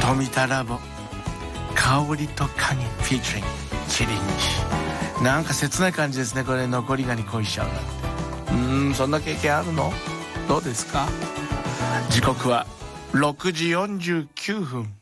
富田ラボ香りと影フィーチャリングキリンジ。なんか切ない感じですねこれ。残りがに恋しちゃうなんて。そんな経験あるの？どうですか？時刻は6時49分。